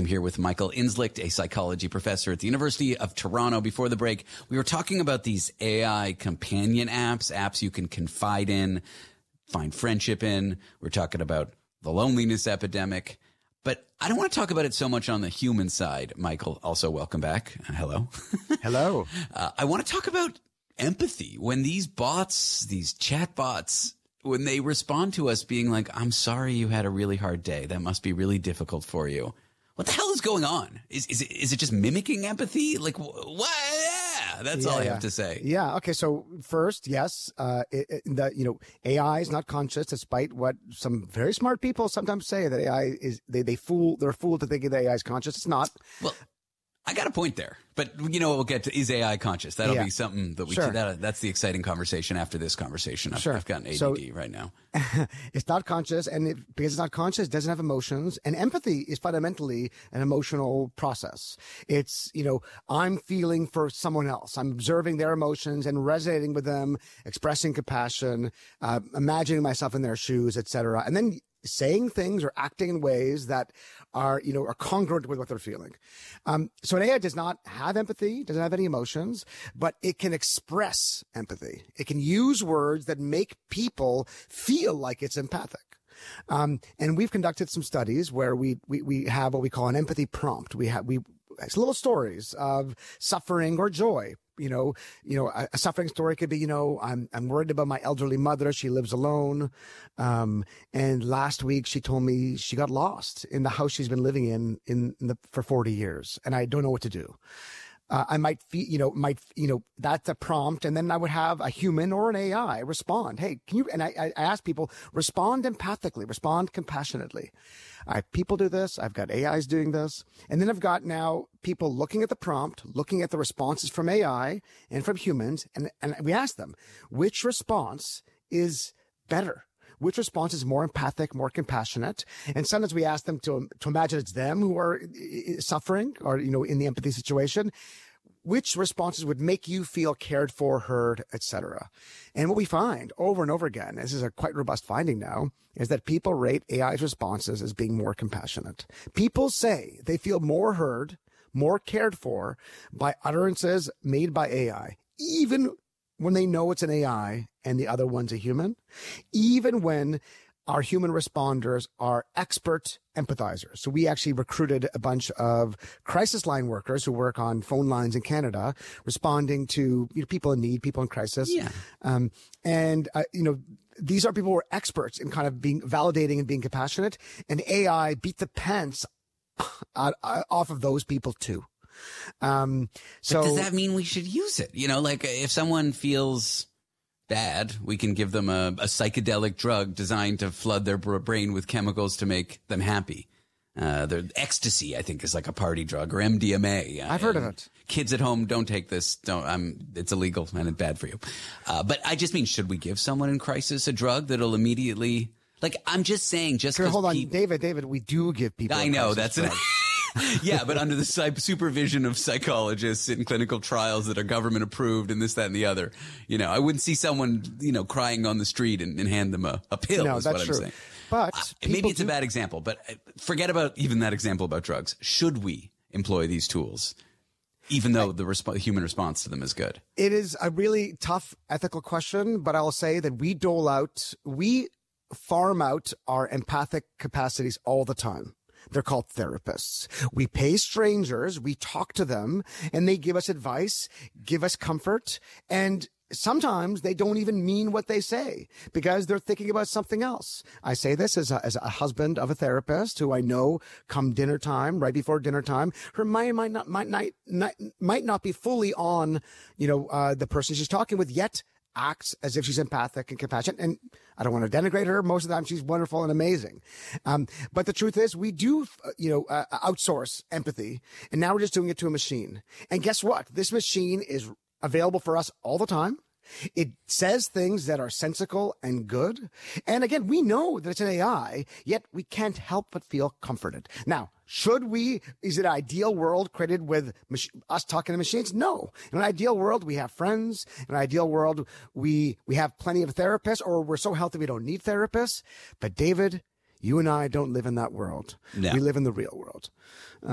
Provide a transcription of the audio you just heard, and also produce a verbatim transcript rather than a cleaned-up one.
I'm here with Michael Inzlicht, a psychology professor at the University of Toronto. Before the break, we were talking about these A I companion apps, apps you can confide in, find friendship in. We're talking about the loneliness epidemic. But I don't want to talk about it so much on the human side. Michael, also welcome back. Uh, hello. Hello. uh, I want to talk about empathy. When these bots, these chat bots, when they respond to us being like, I'm sorry you had a really hard day. That must be really difficult for you. What the hell is going on? Is is it, is it just mimicking empathy? Like, wh- what? Yeah, that's yeah, all I yeah. have to say. Yeah. Okay. So first, yes, uh, it, it, the, you know, A I is not conscious, despite what some very smart people sometimes say that A I is, they, they fool, they're fooled to thinking that A I is conscious. It's not. Well, I got a point there, but you know, we'll get to, is A I conscious? That'll yeah. be something that we sure. can, that, that's the exciting conversation after this conversation. I've, sure. I've gotten A D D so, right now. It's not conscious, and it, because it's not conscious, it doesn't have emotions. And empathy is fundamentally an emotional process. It's, you know, I'm feeling for someone else. I'm observing their emotions and resonating with them, expressing compassion, uh, imagining myself in their shoes, et cetera. And then saying things or acting in ways that are, you know, are congruent with what they're feeling. Um, so an A I does not have empathy, doesn't have any emotions, but it can express empathy. It can use words that make people feel like it's empathic. Um, and we've conducted some studies where we, we, we have what we call an empathy prompt. We have, we, it's little stories of suffering or joy. You know, you know, a, a suffering story could be, you know, I'm, I'm worried about my elderly mother. She lives alone. Um, and last week she told me she got lost in the house she's been living in, in, in the, for forty years. And I don't know what to do. Uh, I might, fe- you know, might, you know, that's a prompt. And then I would have a human or an A I respond. Hey, can you, and I, I ask people, respond empathically, respond compassionately. I have people do this. I've got A Is doing this. And then I've got now people looking at the prompt, looking at the responses from A I and from humans. And, and we ask them, which response is better? Which response is more empathic, more compassionate? And sometimes we ask them to, to imagine it's them who are suffering or, you know, in the empathy situation. Which responses would make you feel cared for, heard, et cetera. And what we find over and over again, this is a quite robust finding now, is that people rate A I's responses as being more compassionate. People say they feel more heard, more cared for by utterances made by A I, even when they know it's an A I and the other one's a human, even when our human responders are expert empathizers. So we actually recruited a bunch of crisis line workers who work on phone lines in Canada, responding to, you know, people in need, people in crisis. Yeah. Um, and, uh, you know, these are people who are experts in kind of being validating and being compassionate, and A I beat the pants off of those people too. Um, so but does that mean we should use it? You know, like if someone feels bad, we can give them a, a psychedelic drug designed to flood their brain with chemicals to make them happy. Uh, their ecstasy, I think, is like a party drug, or M D M A. I've heard of it. Kids at home, don't take this. Don't. Um, it's illegal and it's bad for you. Uh, but I just mean, should we give someone in crisis a drug that'll immediately? Like, I'm just saying, just sure, hold on, people, David. David, we do give people. I know that's it. Yeah, but under the supervision of psychologists in clinical trials that are government approved and this, that, and the other. You know, I wouldn't see someone, you know, crying on the street and, and hand them a, a pill no, is that's what I'm true. saying. But uh, maybe it's do- a bad example, but forget about even that example about drugs. Should we employ these tools, even though the resp- human response to them is good? It is a really tough ethical question, but I'll say that we dole out, we farm out our empathic capacities all the time. They're called therapists. We pay strangers, we talk to them, and they give us advice, give us comfort, and sometimes they don't even mean what they say because they're thinking about something else. I say this as a, as a husband of a therapist who I know come dinner time, right before dinner time, her mind might not, might not, not might not be fully on, you know, uh, the person she's talking with, yet acts as if she's empathic and compassionate. And I don't want to denigrate her. Most of the time she's wonderful and amazing. Um, but the truth is we do, uh, you know, uh, outsource empathy, and now we're just doing it to a machine. And guess what? This machine is available for us all the time. It says things that are sensical and good. And again, we know that it's an A I, yet we can't help but feel comforted. Now, should we, is it an ideal world created with mach- us talking to machines? No. In an ideal world, we have friends. In an ideal world, we, we have plenty of therapists, or we're so healthy we don't need therapists. But David, you and I don't live in that world. No. We live in the real world.